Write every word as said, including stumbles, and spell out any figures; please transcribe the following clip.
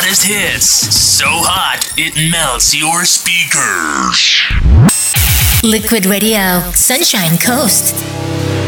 hottest hits. So hot, it melts your speakers. Liquid Radio, Sunshine Coast.